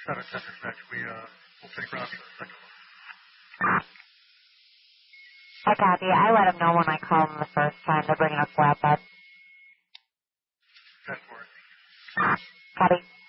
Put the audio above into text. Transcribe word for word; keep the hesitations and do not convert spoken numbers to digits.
seven ten dispatch. We, uh, we'll take Robbie for the second one. I copy. I let them know when I call them the first time. They're bringing a flatbed. ten four. Copy.